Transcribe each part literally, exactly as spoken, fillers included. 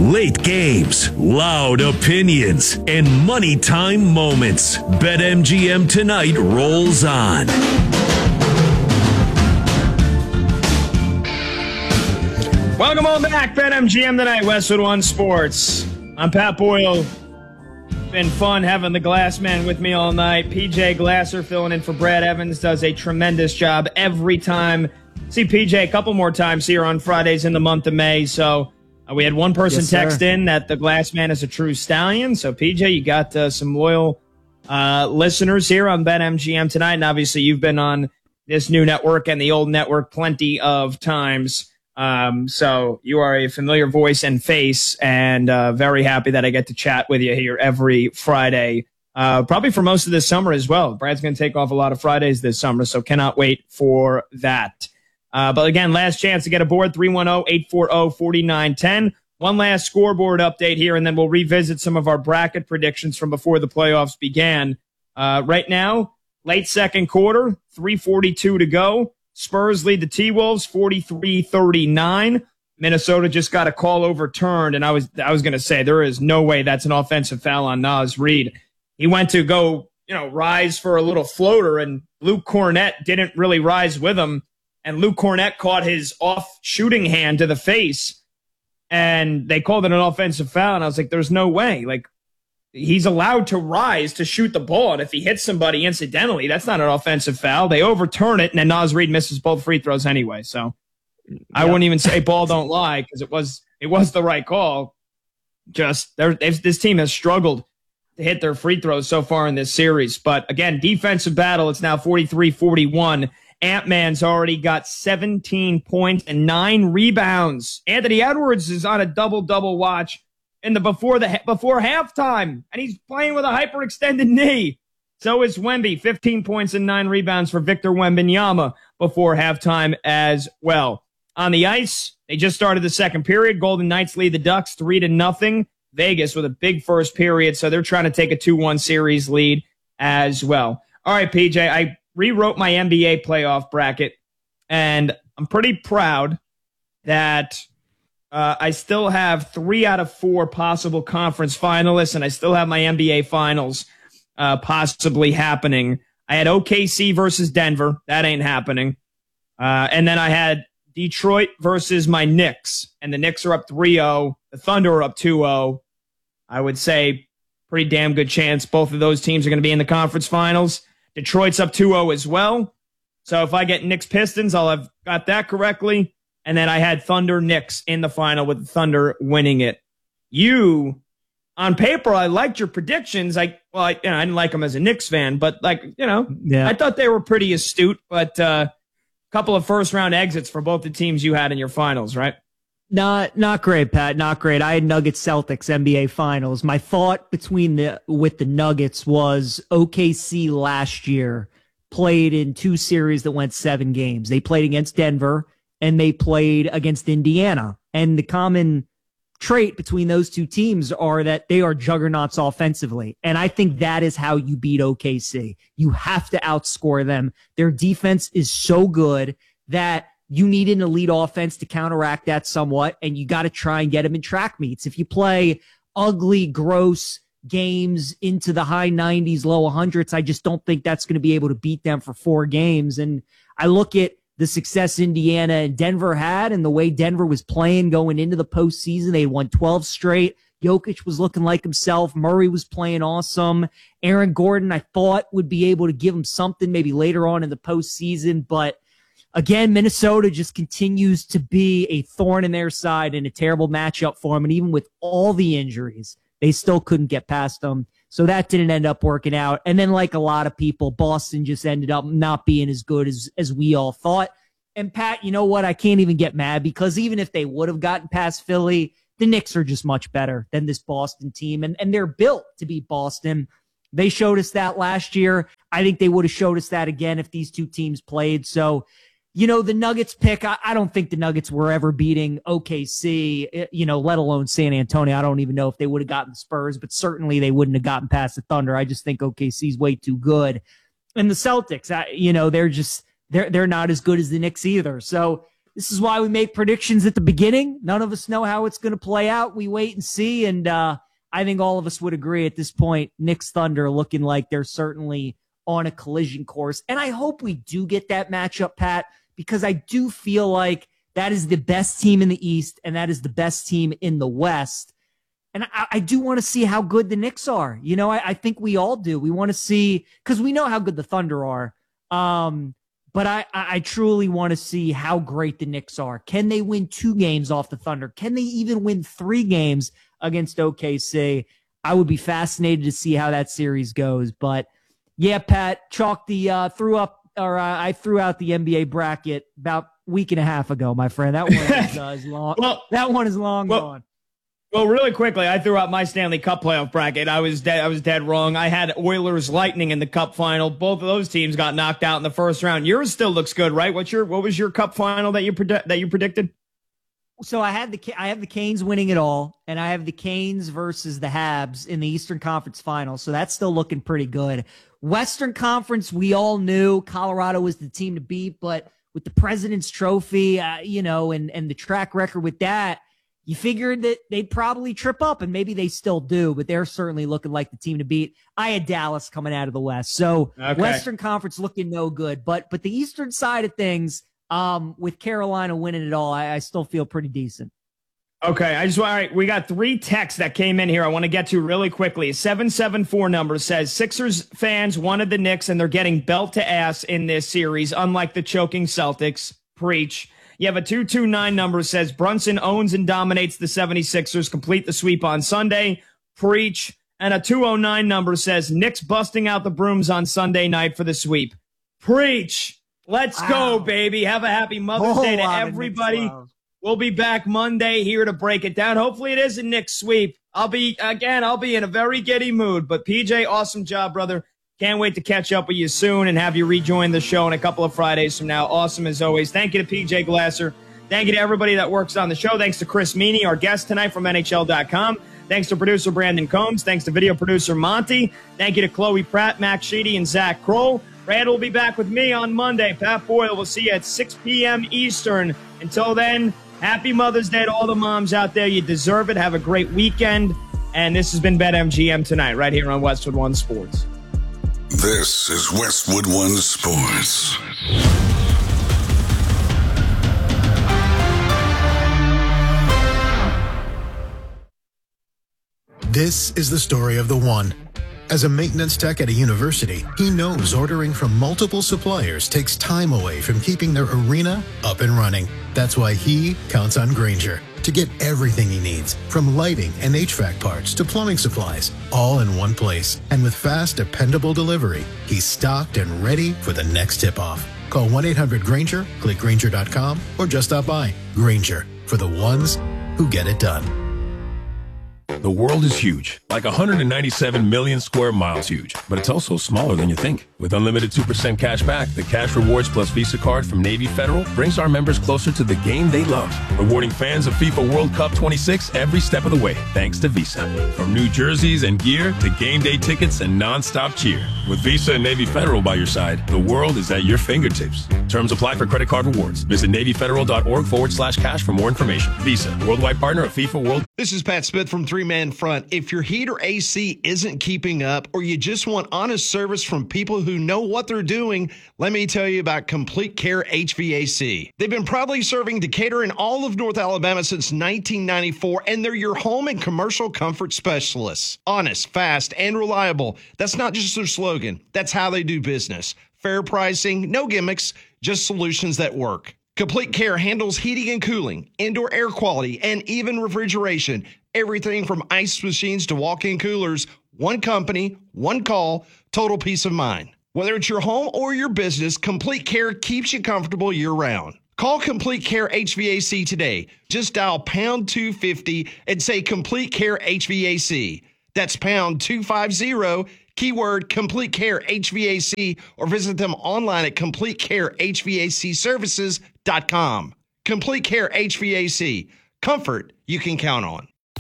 Late games, loud opinions, and money time moments. BetMGM Tonight rolls on. Welcome on back, BetMGM Tonight, Westwood One Sports. I'm Pat Boyle. Been fun having the Glass Man with me all night. P J Glasser filling in for Brad Evans, does a tremendous job every time. See P J a couple more times here on Fridays in the month of May. So uh, we had one person yes, text sir. in that the Glass Man is a true stallion. So P J, you got uh, some loyal uh, listeners here on BetMGM Tonight. And obviously you've been on this new network and the old network plenty of times. Um, so you are a familiar voice and face, and uh, very happy that I get to chat with you here every Friday, uh, probably for most of this summer as well. Brad's going to take off a lot of Fridays this summer, so cannot wait for that. Uh, but again, last chance to get aboard, three one zero, eight four zero, four nine one zero. One last scoreboard update here, and then we'll revisit some of our bracket predictions from before the playoffs began. Uh, right now, late second quarter, three forty-two to go. Spurs lead the T-Wolves forty-three thirty-nine. Minnesota just got a call overturned, and I was I was going to say there is no way that's an offensive foul on Naz Reid. He went to go, you know, rise for a little floater, and Luke Cornett didn't really rise with him, and Luke Cornett caught his off shooting hand to the face, and they called it an offensive foul, and I was like, there's no way. Like, he's allowed to rise to shoot the ball, and if he hits somebody incidentally, that's not an offensive foul. They overturn it, and then Naz Reid misses both free throws anyway. So yep. I wouldn't even say ball don't lie, because it was it was the right call. Just this team has struggled to hit their free throws so far in this series. But again, defensive battle. It's now forty-three forty-one. Ant-Man's already got seventeen points and nine rebounds. Anthony Edwards is on a double-double watch in the before the before halftime, and he's playing with a hyperextended knee. So is Wemby, fifteen points and nine rebounds for Victor Wembanyama before halftime as well. On the ice, they just started the second period. Golden Knights lead the Ducks three to nothing. Vegas with a big first period, so they're trying to take a two one series lead as well. All right, P J, I rewrote my N B A playoff bracket, and I'm pretty proud that Uh, I still have three out of four possible conference finalists, and I still have my N B A finals uh, possibly happening. I had O K C versus Denver. That ain't happening. Uh, and then I had Detroit versus my Knicks, and the Knicks are up three oh. The Thunder are up two oh. I would say pretty damn good chance both of those teams are going to be in the conference finals. Detroit's up two oh as well. So if I get Knicks Pistons, I'll have got that correctly. And then I had Thunder Knicks in the final with the Thunder winning it. You, on paper, I liked your predictions. I well, I, you know, I didn't like them as a Knicks fan, but like you know, yeah. I thought they were pretty astute. But a uh, couple of first round exits for both the teams you had in your finals, right? Not not great, Pat. Not great. I had Nuggets Celtics N B A Finals. My thought between the with the Nuggets was O K C last year played in two series that went seven games. They played against Denver, and they played against Indiana. And the common trait between those two teams are that they are juggernauts offensively. And I think that is how you beat O K C. You have to outscore them. Their defense is so good that you need an elite offense to counteract that somewhat, and you got to try and get them in track meets. If you play ugly, gross games into the high nineties, low hundreds, I just don't think that's going to be able to beat them for four games. And I look at the success Indiana and Denver had and the way Denver was playing going into the postseason. They won twelve straight. Jokic was looking like himself. Murray was playing awesome. Aaron Gordon, I thought, would be able to give him something maybe later on in the postseason. But again, Minnesota just continues to be a thorn in their side and a terrible matchup for them. And even with all the injuries, they still couldn't get past them. So that didn't end up working out. And then, like a lot of people, Boston just ended up not being as good as, as we all thought. And Pat, you know what? I can't even get mad, because even if they would have gotten past Philly, the Knicks are just much better than this Boston team. And, and they're built to beat Boston. They showed us that last year. I think they would have showed us that again if these two teams played. So, you know, the Nuggets pick, I, I don't think the Nuggets were ever beating O K C, you know, let alone San Antonio. I don't even know if they would have gotten the Spurs, but certainly they wouldn't have gotten past the Thunder. I just think O K C's way too good. And the Celtics, I, you know, they're just, they're, they're not as good as the Knicks either. So This is why we make predictions at the beginning. None of us know how it's going to play out. We wait and see. And uh, I think all of us would agree at this point, Knicks Thunder looking like they're certainly on a collision course. And I hope we do get that matchup, Pat, because I do feel like that is the best team in the East and that is the best team in the West. And I, I do want to see how good the Knicks are. You know, I, I think we all do. We want to see, because we know how good the Thunder are. Um, but I, I truly want to see how great the Knicks are. Can they win two games off the Thunder? Can they even win three games against O K C? I would be fascinated to see how that series goes. But yeah, Pat, chalk the uh, threw up, or uh, I threw out the N B A bracket about a week and a half ago, my friend. That one is, uh, is long. Well, that one is long well, gone. Well, really quickly, I threw out my Stanley Cup playoff bracket. I was dead. I was dead wrong. I had Oilers Lightning in the Cup final. Both of those teams got knocked out in the first round. Yours still looks good, right? What's your what was your Cup final that you predict that you predicted? So I had the I have the Canes winning it all, and I have the Canes versus the Habs in the Eastern Conference Final. So that's still looking pretty good. Western Conference, we all knew Colorado was the team to beat, but with the President's Trophy, uh, you know, and and the track record with that, you figured that they'd probably trip up, and maybe they still do, but they're certainly looking like the team to beat. I had Dallas coming out of the West. So okay. Western Conference looking no good, but but the Eastern side of things, um, with Carolina winning it all, I, I still feel pretty decent. Okay, I just want, all right, we got three texts that came in here I want to get to really quickly. seven seven four number says, Sixers fans wanted the Knicks, and they're getting belt to ass in this series, unlike the choking Celtics. Preach. You have a two two nine number says, Brunson owns and dominates the seventy-sixers, complete the sweep on Sunday. Preach. And a two oh nine number says, Knicks busting out the brooms on Sunday night for the sweep. Preach. Let's wow. go, baby. Have a happy Mother's Day to everybody. We'll be back Monday here to break it down. Hopefully it is a Knicks sweep. I'll be, again, I'll be in a very giddy mood. But P J, awesome job, brother. Can't wait to catch up with you soon and have you rejoin the show in a couple of Fridays from now. Awesome as always. Thank you to P J Glasser. Thank you to everybody that works on the show. Thanks to Chris Meany, our guest tonight from N H L dot com. Thanks to producer Brandon Combs. Thanks to video producer Monty. Thank you to Chloe Pratt, Max Sheedy, and Zach Kroll. Brad will be back with me on Monday. Pat Boyle will see you at six p.m. Eastern. Until then, happy Mother's Day to all the moms out there. You deserve it. Have a great weekend. And this has been BetMGM Tonight, right here on Westwood One Sports. This is Westwood One Sports. This is the story of the one. As a maintenance tech at a university, he knows ordering from multiple suppliers takes time away from keeping their arena up and running. That's why he counts on Grainger to get everything he needs, from lighting and H V A C parts to plumbing supplies, all in one place. And with fast, dependable delivery, he's stocked and ready for the next tip-off. Call one eight hundred Grainger, click Grainger dot com, or just stop by. Grainger, for the ones who get it done. The world is huge, like one hundred ninety-seven million square miles huge, but it's also smaller than you think. With unlimited two percent cash back, the Cash Rewards Plus Visa card from Navy Federal brings our members closer to the game they love, rewarding fans of FIFA World Cup twenty-six every step of the way, thanks to Visa. From new jerseys and gear to game day tickets and non-stop cheer. With Visa and Navy Federal by your side, the world is at your fingertips. Terms apply for credit card rewards. Visit NavyFederal.org forward slash cash for more information. Visa, worldwide partner of FIFA World. This is Pat Smith from Three Man Front. If your heater A C isn't keeping up, or you just want honest service from people who know what they're doing, let me tell you about Complete Care H V A C. They've been proudly serving Decatur and all of North Alabama since nineteen ninety-four, and they're your home and commercial comfort specialists. Honest, fast, and reliable. That's not just their slogan. That's how they do business. Fair pricing, no gimmicks, just solutions that work. Complete Care handles heating and cooling, indoor air quality, and even refrigeration. Everything from ice machines to walk-in coolers. One company, one call, total peace of mind. Whether it's your home or your business, Complete Care keeps you comfortable year-round. Call Complete Care H V A C today. Just dial pound two fifty and say Complete Care H V A C. That's pound two fifty, keyword Complete Care H V A C, or visit them online at complete care h v a c services dot com. Complete Care H V A C. Comfort you can count on.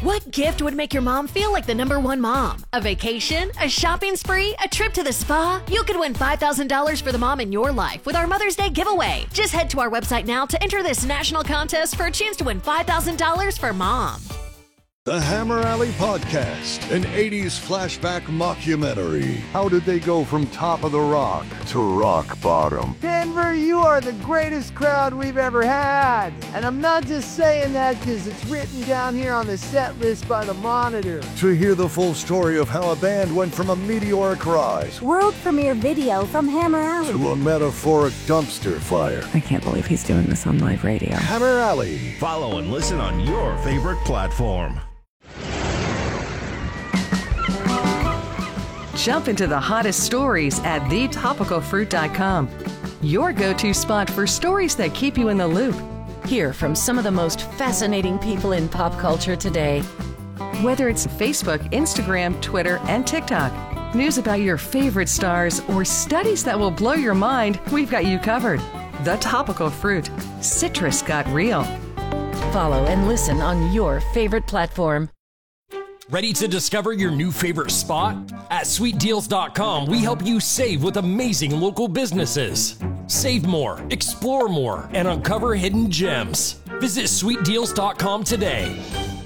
What gift would make your mom feel like the number one mom? A vacation? A shopping spree? A trip to the spa? You could win five thousand dollars for the mom in your life with our Mother's Day giveaway. Just head to our website now to enter this national contest for a chance to win five thousand dollars for mom. The Hammer Alley Podcast, an eighties flashback mockumentary. How did they go from top of the rock to rock bottom? Denver, you are the greatest crowd we've ever had. And I'm not just saying that because it's written down here on the set list by the Monitor. To hear the full story of how a band went from a meteoric rise, world premiere video from Hammer Alley, to a metaphoric dumpster fire. I can't believe he's doing this on live radio. Hammer Alley. Follow and listen on your favorite platform. Jump into the hottest stories at the topical fruit dot com. Your go-to spot for stories that keep you in the loop. Hear from some of the most fascinating people in pop culture today. Whether it's Facebook, Instagram, Twitter, and TikTok, news about your favorite stars, or studies that will blow your mind, we've got you covered. The Topical Fruit. Citrus got real. Follow and listen on your favorite platform. Ready to discover your new favorite spot? At sweet deals dot com, we help you save with amazing local businesses. Save more, explore more, and uncover hidden gems. Visit sweet deals dot com today.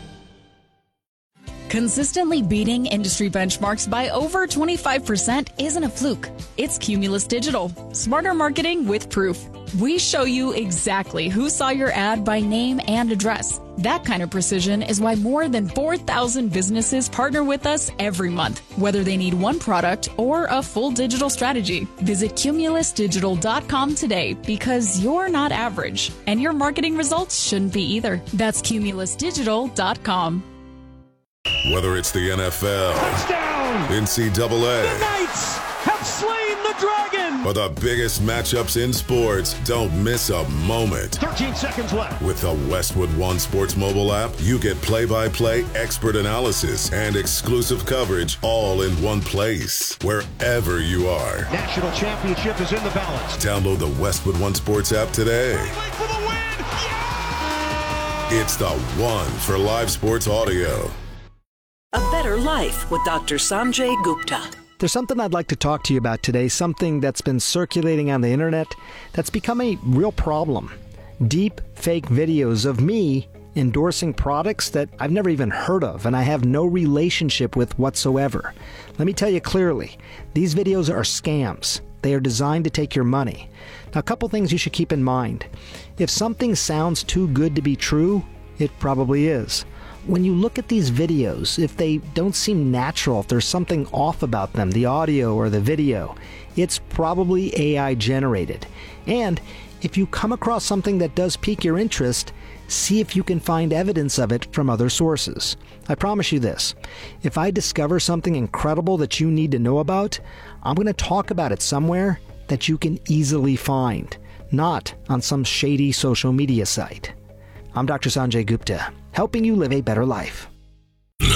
Consistently beating industry benchmarks by over twenty-five percent isn't a fluke. It's Cumulus Digital. Smarter marketing with proof. We show you exactly who saw your ad by name and address. That kind of precision is why more than four thousand businesses partner with us every month, whether they need one product or a full digital strategy. Visit cumulus digital dot com today because you're not average, and your marketing results shouldn't be either. That's cumulus digital dot com. Whether it's the N F L, touchdown, N C double A, the Knights have slain the dragon, or the biggest matchups in sports, don't miss a moment. thirteen seconds left. With the Westwood One Sports mobile app, you get play-by-play expert analysis and exclusive coverage all in one place, wherever you are. National championship is in the balance. Download the Westwood One Sports app today. For the win. Yeah! It's the one for live sports audio. A Better Life with Doctor Sanjay Gupta. There's something I'd like to talk to you about today, something that's been circulating on the internet that's become a real problem. Deep fake videos of me endorsing products that I've never even heard of and I have no relationship with whatsoever. Let me tell you clearly, these videos are scams. They are designed to take your money. Now, a couple things you should keep in mind. If something sounds too good to be true, it probably is. When you look at these videos, if they don't seem natural, if there's something off about them, the audio or the video, it's probably A I generated. And if you come across something that does pique your interest, see if you can find evidence of it from other sources. I promise you this, if I discover something incredible that you need to know about, I'm going to talk about it somewhere that you can easily find, not on some shady social media site. I'm Doctor Sanjay Gupta, helping you live a better life.